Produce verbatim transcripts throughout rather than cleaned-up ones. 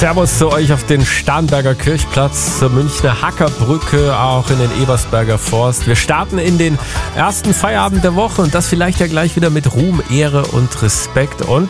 Servus zu euch auf den Starnberger Kirchplatz, zur Münchner Hackerbrücke, auch in den Ebersberger Forst. Wir starten in den ersten Feierabend der Woche und das vielleicht ja gleich wieder mit Ruhm, Ehre und Respekt und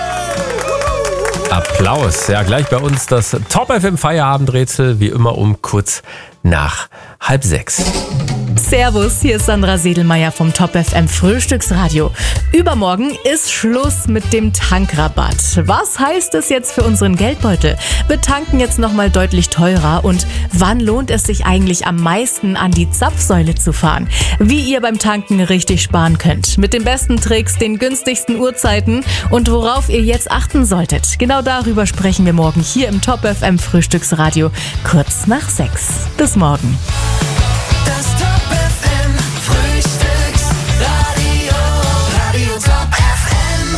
Applaus. Ja, gleich bei uns das Top F M Feierabendrätsel, wie immer um kurz nach halb sechs. Servus, hier ist Sandra Sedelmeier vom Top F M Frühstücksradio. Übermorgen ist Schluss mit dem Tankrabatt. Was heißt es jetzt für unseren Geldbeutel? Wird Tanken jetzt nochmal deutlich teurer? Und wann lohnt es sich eigentlich am meisten, an die Zapfsäule zu fahren? Wie ihr beim Tanken richtig sparen könnt. Mit den besten Tricks, den günstigsten Uhrzeiten und worauf ihr jetzt achten solltet. Genau darüber sprechen wir morgen hier im Top F M Frühstücksradio kurz nach sechs. Bis morgen. Das Top F M Frühstücksradio, Radio Top F M.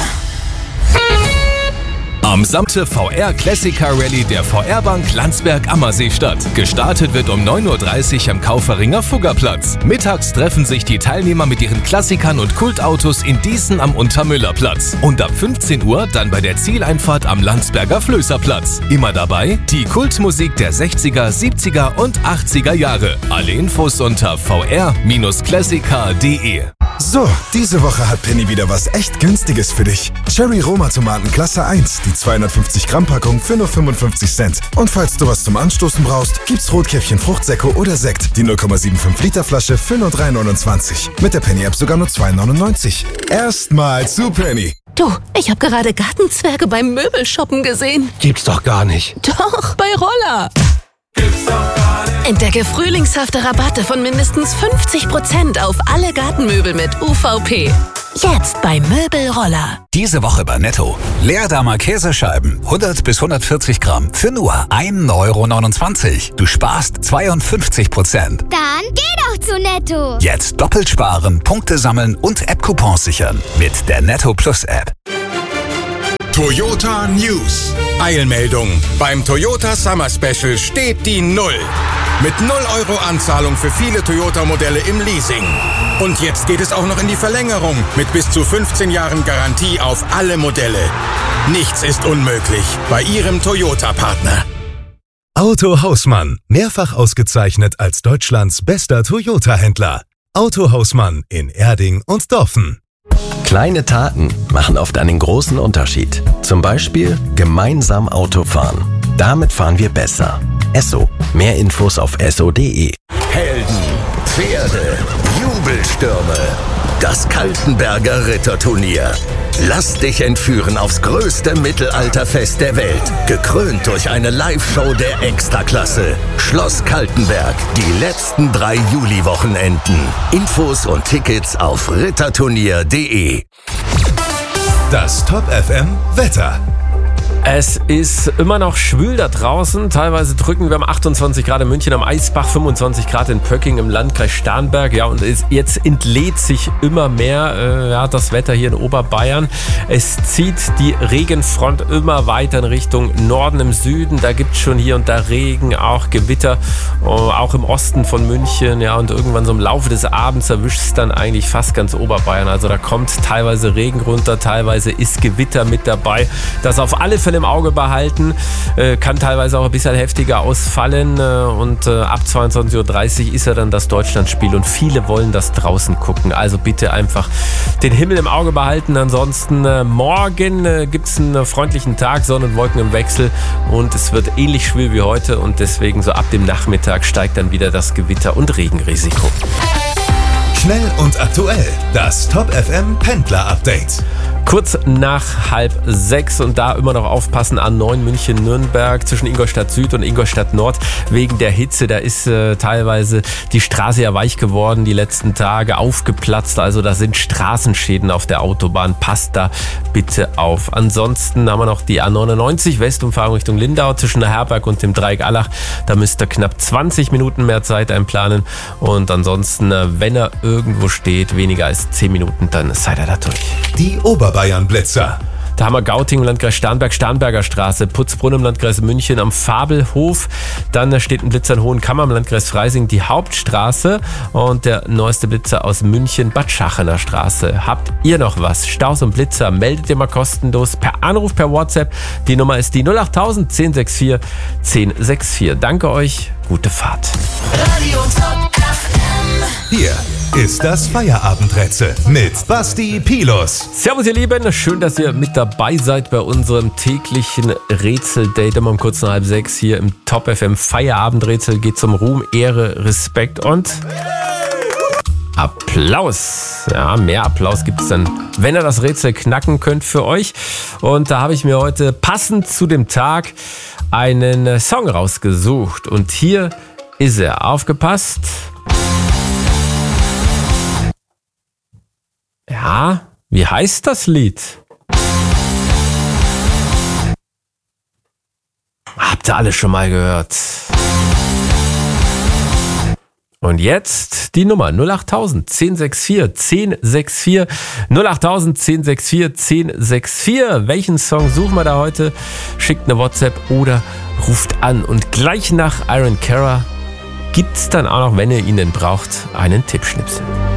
Am Samte V R Klassiker Rallye der V R-Bank Landsberg-Ammersee statt. Gestartet wird um neun Uhr dreißig am Kauferinger Fuggerplatz. Mittags treffen sich die Teilnehmer mit ihren Klassikern und Kultautos in Dießen am Untermüllerplatz. Und ab fünfzehn Uhr dann bei der Zieleinfahrt am Landsberger Flößerplatz. Immer dabei die Kultmusik der sechziger, siebziger und achtziger Jahre. Alle Infos unter v r klassiker punkt d e. So, diese Woche hat Penny wieder was echt Günstiges für dich. Cherry Roma Tomaten Klasse eins, die zweihundertfünfzig Gramm Packung für nur fünfundfünfzig Cent. Und falls du was zum Anstoßen brauchst, gibt's Rotkäppchen Fruchtsäcko oder Sekt, die null Komma fünfundsiebzig Liter Flasche für nur drei neunundzwanzig. Mit der Penny App sogar nur zwei neunundneunzig. Erstmal zu Penny. Du, ich habe gerade Gartenzwerge beim Möbelshoppen gesehen. Gibt's doch gar nicht. Doch, bei Roller. Gibt's doch gar nicht. Entdecke frühlingshafte Rabatte von mindestens fünfzig Prozent auf alle Gartenmöbel mit U V P. Jetzt bei Möbelroller. Diese Woche bei Netto. Leerdamer Käsescheiben, hundert bis hundertvierzig Gramm für nur ein Euro neunundzwanzig. Du sparst zweiundfünfzig Prozent. Dann geh doch zu Netto. Jetzt doppelt sparen, Punkte sammeln und App-Coupons sichern mit der Netto Plus App. Toyota News. Eilmeldung. Beim Toyota Summer Special steht die Null. Mit null Euro Anzahlung für viele Toyota-Modelle im Leasing. Und jetzt geht es auch noch in die Verlängerung mit bis zu fünfzehn Jahren Garantie auf alle Modelle. Nichts ist unmöglich bei Ihrem Toyota-Partner. Auto Hausmann. Mehrfach ausgezeichnet als Deutschlands bester Toyota-Händler. Auto Hausmann in Erding und Dorfen. Kleine Taten machen oft einen großen Unterschied. Zum Beispiel gemeinsam Auto fahren. Damit fahren wir besser. Esso. Mehr Infos auf esso punkt d e. Helden, Pferde, Jubelstürme. Das Kaltenberger Ritterturnier. Lass dich entführen aufs größte Mittelalterfest der Welt. Gekrönt durch eine Live-Show der Extraklasse. Schloss Kaltenberg. Die letzten drei Juli-Wochenenden. Infos und Tickets auf ritterturnier punkt d e. Das Top F M Wetter. Es ist immer noch schwül da draußen. Teilweise drücken wir am achtundzwanzig Grad in München, am Eisbach fünfundzwanzig Grad in Pöcking im Landkreis Starnberg. Ja, und es, jetzt entlädt sich immer mehr äh, ja, das Wetter hier in Oberbayern. Es zieht die Regenfront immer weiter in Richtung Norden im Süden. Da gibt es schon hier und da Regen, auch Gewitter, äh, auch im Osten von München. Ja, und irgendwann so im Laufe des Abends erwischt es dann eigentlich fast ganz Oberbayern. Also da kommt teilweise Regen runter, teilweise ist Gewitter mit dabei. Das auf alle Fälle im Auge behalten, äh, kann teilweise auch ein bisschen heftiger ausfallen äh, und äh, ab zweiundzwanzig Uhr dreißig ist ja dann das Deutschlandspiel und viele wollen das draußen gucken, also bitte einfach den Himmel im Auge behalten. Ansonsten äh, morgen äh, gibt es einen äh, freundlichen Tag, Sonne und Wolken im Wechsel und es wird ähnlich schwül wie heute und deswegen so ab dem Nachmittag steigt dann wieder das Gewitter- und Regenrisiko. Schnell und aktuell. Das Top F M Pendler Update. Kurz nach halb sechs und da immer noch aufpassen, A neun München-Nürnberg zwischen Ingolstadt Süd und Ingolstadt Nord wegen der Hitze. Da ist äh, teilweise die Straße ja weich geworden, die letzten Tage aufgeplatzt. Also da sind Straßenschäden auf der Autobahn. Passt da bitte auf. Ansonsten haben wir noch die A neunundneunzig Westumfahrung Richtung Lindau zwischen der Herberg und dem Dreieck Allach. Da müsst ihr knapp zwanzig Minuten mehr Zeit einplanen. Und ansonsten, äh, wenn er irgendwo steht, weniger als zehn Minuten, dann seid ihr da durch. Die Oberbayern Blitzer. Da haben wir Gauting im Landkreis Starnberg, Starnberger Straße, Putzbrunn im Landkreis München am Fabelhof. Dann steht ein Blitzer in Hohenkammer im Landkreis Freising, die Hauptstraße. Und der neueste Blitzer aus München, Bad Schachener Straße. Habt ihr noch was? Staus und Blitzer, meldet ihr mal kostenlos per Anruf, per WhatsApp. Die Nummer ist die null acht tausend, zehn sechs vier, zehn sechs vier. Danke euch, gute Fahrt. Radio Top F M. Hier ist das Feierabendrätsel mit Basti Pilus. Servus ihr Lieben, schön, dass ihr mit dabei seid bei unserem täglichen Rätseldate immer um kurz nach halb sechs hier im Top F M Feierabendrätsel. Geht zum Ruhm, Ehre, Respekt und Applaus. Ja, mehr Applaus gibt es dann, wenn ihr das Rätsel knacken könnt für euch. Und da habe ich mir heute passend zu dem Tag einen Song rausgesucht. Und hier ist er. Aufgepasst. Ja, wie heißt das Lied? Habt ihr alle schon mal gehört? Und jetzt die Nummer null acht tausend, zehn sechs vier, zehn sechs vier, null acht tausend, zehn sechs vier, zehn sechs vier. Welchen Song suchen wir da heute? Schickt eine WhatsApp oder ruft an. Und gleich nach Iron Cara gibt's dann auch noch, wenn ihr ihn denn braucht, einen Tippschnipsel.